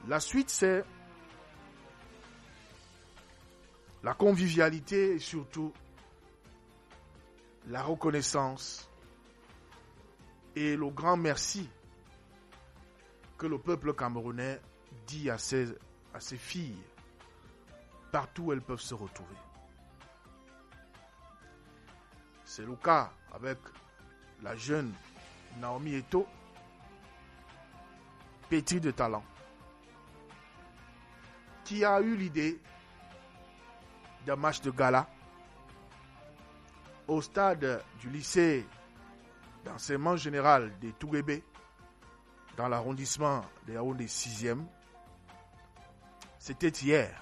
La suite, c'est la convivialité et surtout la reconnaissance et le grand merci que le peuple camerounais dit à ses filles partout où elles peuvent se retrouver. C'est le cas avec la jeune Naomi Eto'o, pétrie de talent, qui a eu l'idée d'un match de gala au stade du lycée d'enseignement général des Touguébé, dans l'arrondissement de Yaoundé 6e. C'était hier.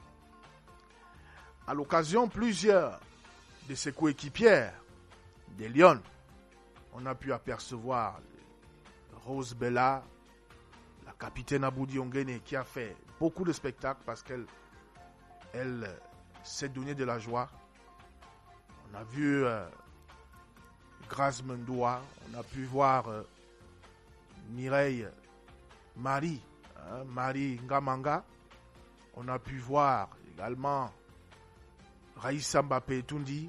À l'occasion, plusieurs de ses coéquipières des Lions, on a pu apercevoir Rose Bella, la capitaine Aboudi Ongene, qui a fait beaucoup de spectacles parce qu'elle s'est donnée de la joie. On a vu Grace Mendoa, on a pu voir Mireille Marie Ngamanga, on a pu voir également Raïssa Mbappé Tundi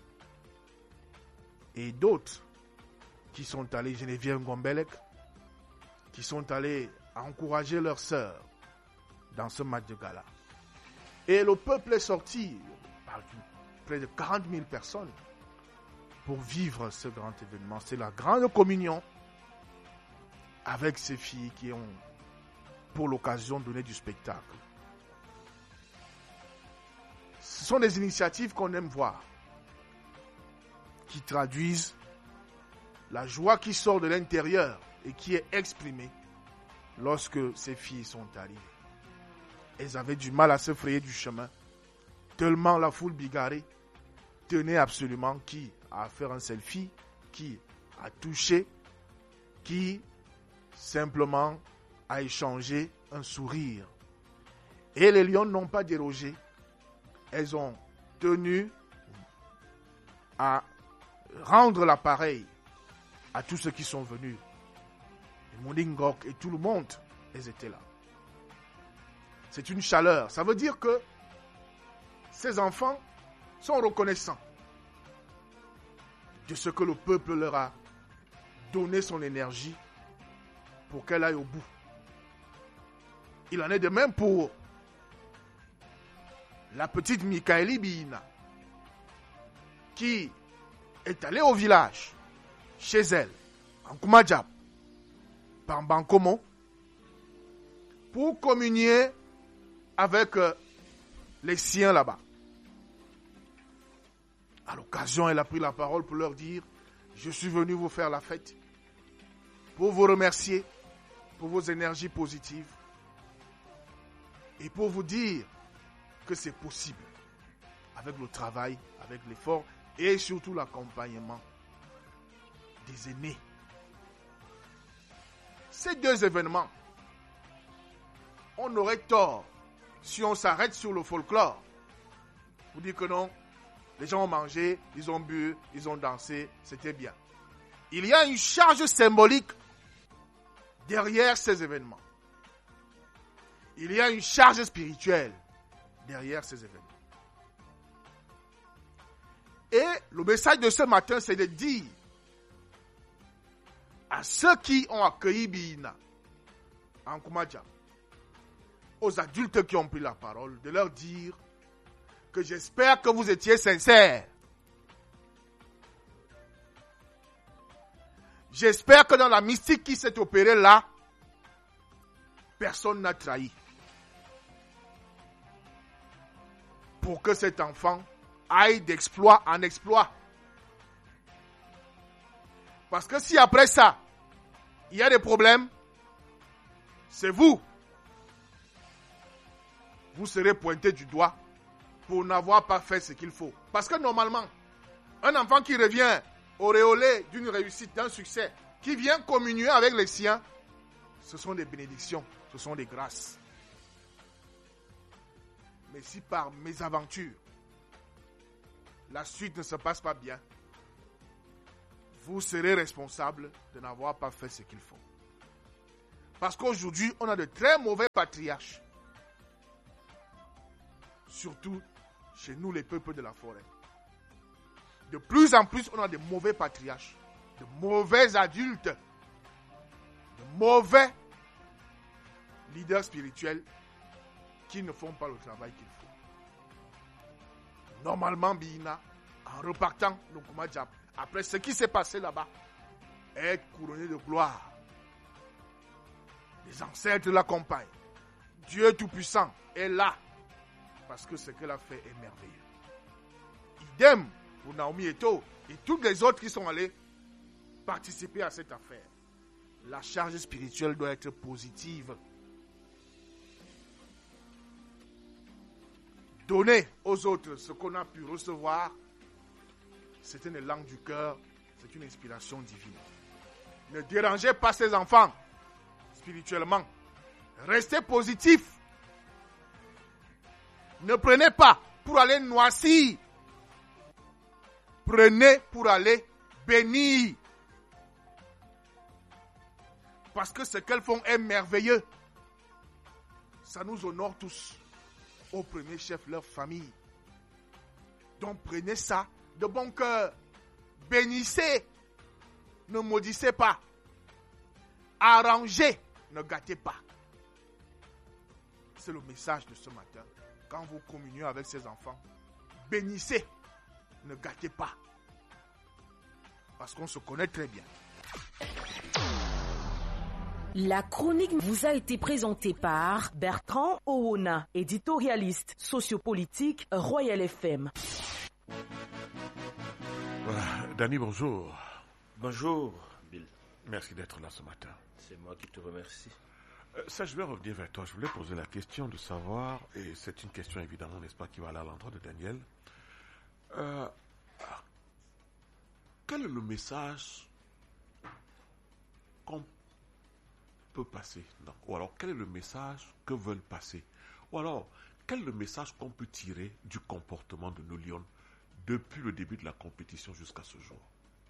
et d'autres qui sont allés, Geneviève Ngombelek, qui sont allés encourager leurs sœurs dans ce match de gala. Et le peuple est sorti, près de 40 000 personnes, pour vivre ce grand événement. C'est la grande communion avec ces filles qui ont, pour l'occasion, donné du spectacle. Ce sont des initiatives qu'on aime voir, qui traduisent la joie qui sort de l'intérieur et qui est exprimée lorsque ces filles sont arrivées. Elles avaient du mal à se frayer du chemin, tellement la foule bigarrée tenait absolument qui à faire un selfie, qui a touché, qui simplement a échangé un sourire. Et les Lions n'ont pas dérogé. Elles ont tenu à rendre l'appareil à tous ceux qui sont venus. Et Mondingok et tout le monde, elles étaient là. C'est une chaleur. Ça veut dire que ces enfants sont reconnaissants de ce que le peuple leur a donné son énergie pour qu'elle aille au bout. Il en est de même pour la petite Mikaeli Bina, qui est allée au village, chez elle, en Koumadiab, par Bankomo, pour communier avec les siens là-bas. À l'occasion, elle a pris la parole pour leur dire: je suis venu vous faire la fête, pour vous remercier pour vos énergies positives et pour vous dire que c'est possible avec le travail, avec l'effort et surtout l'accompagnement des aînés. Ces deux événements, on aurait tort si on s'arrête sur le folklore. Vous dites que non, les gens ont mangé, ils ont bu, ils ont dansé, c'était bien. Il y a une charge symbolique derrière ces événements. Il y a une charge spirituelle derrière ces événements. Et le message de ce matin, c'est de dire à ceux qui ont accueilli Bina en Koumadiab, aux adultes qui ont pris la parole, de leur dire que j'espère que vous étiez sincères. J'espère que dans la mystique qui s'est opérée là, personne n'a trahi. Pour que cet enfant aille d'exploit en exploit. Parce que si après ça, il y a des problèmes, c'est vous. Vous serez pointé du doigt pour n'avoir pas fait ce qu'il faut. Parce que normalement, un enfant qui revient auréolé d'une réussite, d'un succès, qui vient communier avec les siens, ce sont des bénédictions, ce sont des grâces. Mais si par mésaventure, la suite ne se passe pas bien, vous serez responsable de n'avoir pas fait ce qu'il faut. Parce qu'aujourd'hui, on a de très mauvais patriarches. Surtout chez nous, les peuples de la forêt. De plus en plus, on a de mauvais patriarches, de mauvais adultes, de mauvais leaders spirituels qui ne font pas le travail qu'il faut. Normalement, Bina, en repartant, après ce qui s'est passé là-bas, être couronné de gloire. Les ancêtres l'accompagnent. Dieu Tout-Puissant est là. Parce que ce qu'elle a fait est merveilleux. Idem pour Naomi Eto'o et tous les autres qui sont allés participer à cette affaire. La charge spirituelle doit être positive. Donner aux autres ce qu'on a pu recevoir, c'est une langue du cœur, c'est une inspiration divine. Ne dérangez pas ces enfants spirituellement. Restez positifs. Ne prenez pas pour aller noircir. Prenez pour aller bénir. Parce que ce qu'elles font est merveilleux. Ça nous honore tous. Au premier chef, leur famille. Donc prenez ça de bon cœur. Bénissez. Ne maudissez pas. Arrangez. Ne gâtez pas. C'est le message de ce matin. Quand vous communiez avec ces enfants, bénissez. Ne gâtez pas. Parce qu'on se connaît très bien. La chronique vous a été présentée par Bertrand Owona, éditorialiste sociopolitique Royal FM. Voilà. Danny, bonjour. Bonjour, Bill. Merci d'être là ce matin. C'est moi qui te remercie. Ça, je vais revenir vers toi. Je voulais poser la question de savoir, et c'est une question évidemment, n'est-ce pas, qui va aller à l'endroit de Daniel. Quel est le message qu'on peut passer? Ou alors, quel est le message que veulent passer? Ou alors, quel est le message qu'on peut tirer du comportement de nos lions depuis le début de la compétition jusqu'à ce jour?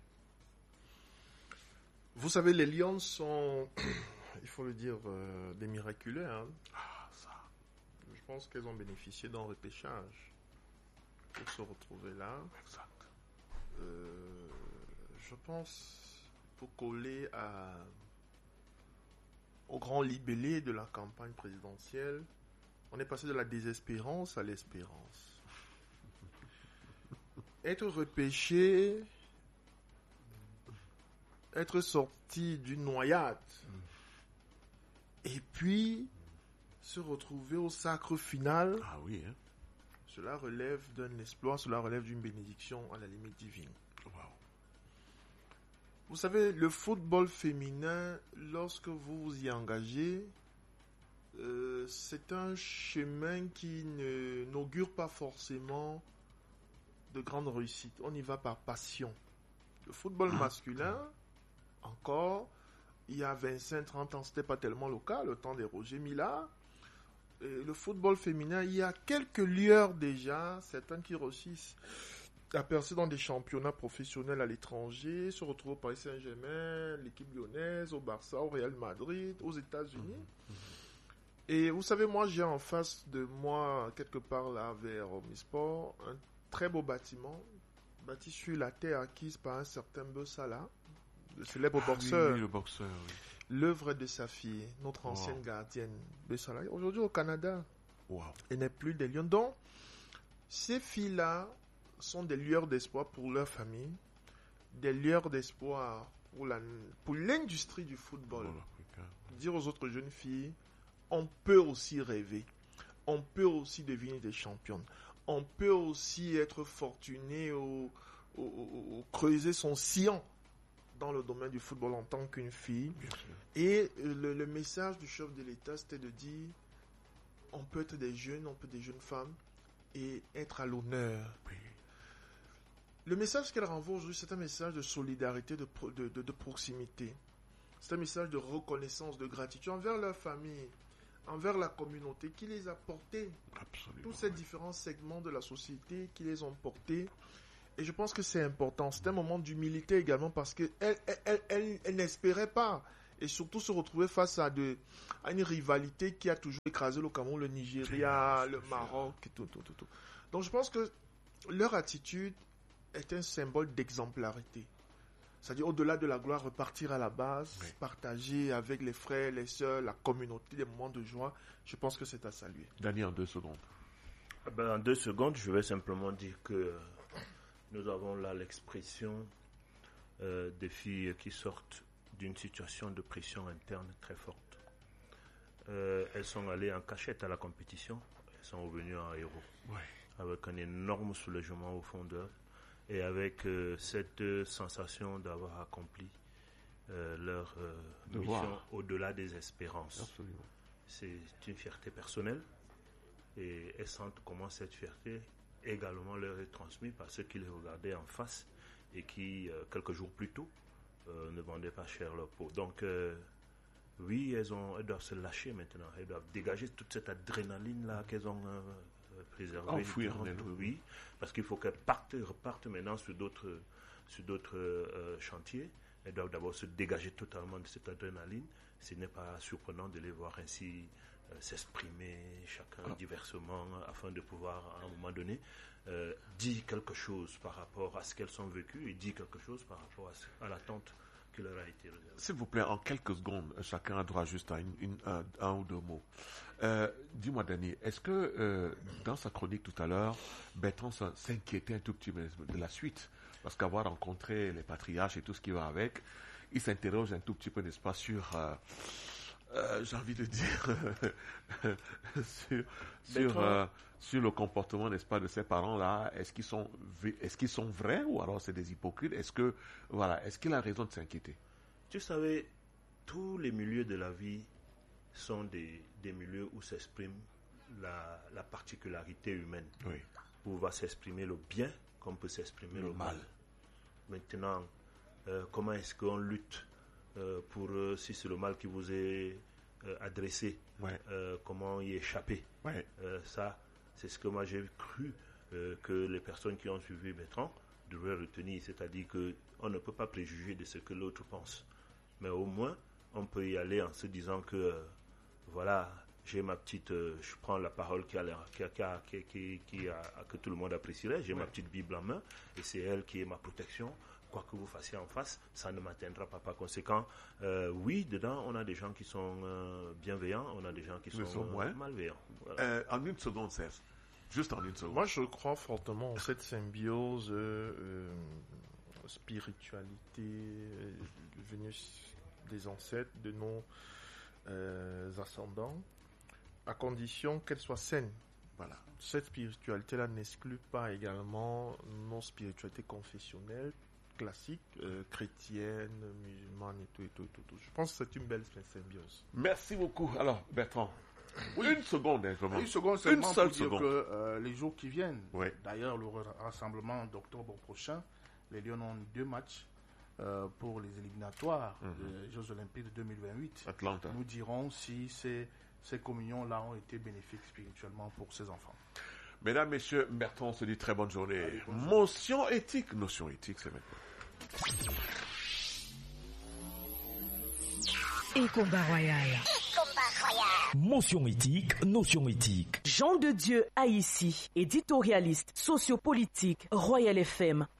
Vous savez, les lions sont, il faut le dire, des miraculeux. Hein. Ah, ça. Je pense qu'elles ont bénéficié d'un repêchage pour se retrouver là. Exact. Je pense, pour coller au grand libellé de la campagne présidentielle, on est passé de la désespérance à l'espérance. Être repêché, être sorti d'une noyade, et puis se retrouver au sacre final, Ah oui, hein? cela relève d'un exploit, cela relève d'une bénédiction à la limite divine. Wow. Vous savez, le football féminin, lorsque vous vous y engagez, c'est un chemin qui n'augure pas forcément de grande réussite. On y va par passion. Le football masculin, encore, il y a 25-30 ans, c'était pas tellement le cas, le temps des Roger Mila. Le football féminin, il y a quelques lueurs déjà, certains qui réussissent à percer dans des championnats professionnels à l'étranger, se retrouvent au Paris Saint-Germain, l'équipe lyonnaise, au Barça, au Real Madrid, aux États-Unis. Et vous savez, moi, j'ai en face de moi, quelque part là, vers Omnisport, un très beau bâtiment, bâti sur la terre acquise par un certain Bessala, le célèbre boxeur. Oui, le boxeur, oui. L'œuvre de sa fille, notre ancienne gardienne, Bessala, aujourd'hui au Canada. Wow. Elle n'est plus des Lions. Donc, ces filles-là sont des lueurs d'espoir pour leur famille, des lueurs d'espoir pour l'industrie du football. Dire aux autres jeunes filles, on peut aussi rêver, on peut aussi devenir des championnes, on peut aussi être fortuné ou creuser son sillon dans le domaine du football en tant qu'une fille. Et le message du chef de l'État, c'était de dire, on peut être des jeunes, on peut être des jeunes femmes et être à l'honneur. Oui. Le message qu'elle renvoie aujourd'hui, c'est un message de solidarité, de proximité. C'est un message de reconnaissance, de gratitude envers leur famille, envers la communauté qui les a portés. Absolument. Tous ces différents segments de la société qui les ont portés. Et je pense que c'est important. C'est un moment d'humilité également parce qu'elle n'espérait pas. et surtout se retrouver face à une rivalité qui a toujours écrasé le Cameroun, le Nigeria, le Maroc, et tout. Donc je pense que leur attitude est un symbole d'exemplarité. C'est-à-dire, au-delà de la gloire, repartir à la base, partager avec les frères, les sœurs, la communauté, des moments de joie, je pense que c'est à saluer. Dany, en 2 secondes. En 2 secondes, je vais simplement dire que nous avons là l'expression des filles qui sortent d'une situation de pression interne très forte. Elles sont allées en cachette à la compétition, elles sont revenues en héros, avec un énorme soulagement au fond d'elles, et avec cette sensation d'avoir accompli leur mission au-delà des espérances. Absolument. C'est une fierté personnelle, et elles sentent comment cette fierté également leur est transmise par ceux qui les regardaient en face et qui, quelques jours plus tôt, ne vendaient pas cher leur peau. Donc, oui, elles doivent se lâcher maintenant, elles doivent dégager toute cette adrénaline-là qu'elles ont préservée. Enfouir, oui, parce qu'il faut qu'elles repartent maintenant sur d'autres chantiers. Elles doivent d'abord se dégager totalement de cette adrénaline. Ce n'est pas surprenant de les voir ainsi s'exprimer chacun diversement afin de pouvoir à un moment donné dire quelque chose par rapport à ce qu'elles ont vécu et dire quelque chose par rapport à l'attente qui leur a été réservée. S'il vous plaît, en quelques secondes, chacun a droit juste à un ou 2 mots. Dis-moi, Dany, est-ce que dans sa chronique tout à l'heure, Bertrand s'inquiétait un tout petit peu de la suite? Parce qu'avoir rencontré les patriarches et tout ce qui va avec, il s'interroge un tout petit peu, n'est-ce pas, sur... j'ai envie de dire sur le comportement, n'est-ce pas, de ces parents-là. Est-ce qu'ils sont vrais ou alors c'est des hypocrites? Est-ce qu'il a raison de s'inquiéter? Tu savais, tous les milieux de la vie sont des milieux où s'exprime la particularité humaine. Oui. Où va s'exprimer le bien comme peut s'exprimer le mal. Maintenant, comment est-ce qu'on lutte pour si c'est le mal qui vous est adressé, comment y échapper. Ça, c'est ce que moi j'ai cru que les personnes qui ont suivi Bertrand devraient retenir, c'est-à-dire qu'on ne peut pas préjuger de ce que l'autre pense, mais au moins on peut y aller en se disant que voilà, j'ai ma petite, je prends la parole que tout le monde apprécierait, j'ai ma petite Bible en main et c'est elle qui est ma protection. Quoi que vous fassiez en face, ça ne m'atteindra pas. Par conséquent, oui, dedans, on a des gens qui sont bienveillants, on a des gens qui sont malveillants. Voilà. En 1 seconde, Serge. Juste en 1 seconde. Moi, je crois fortement en cette symbiose spiritualité venue des ancêtres, de nos ascendants, à condition qu'elle soit saine. Voilà. Cette spiritualité-là n'exclut pas également nos spiritualités confessionnelles, classiques, chrétiennes, musulmanes et tout. Je pense que c'est une belle symbiose. Merci beaucoup. Alors, Bertrand, 1 seconde, vraiment. 1 seconde seulement seule pour dire seconde. que les jours qui viennent, Oui. d'ailleurs le rassemblement d'octobre prochain, les Lions ont 2 matchs pour les éliminatoires des Jeux Olympiques de 2028. Atlanta. Nous dirons si ces communions-là ont été bénéfiques spirituellement pour ces enfants. Mesdames, Messieurs, Bertrand se dit très bonne journée. Allez, bonne journée. Notion éthique, c'est maintenant. Et combat royal. Motion éthique. Jean de Dieu Haïssi, éditorialiste, sociopolitique, Royal FM.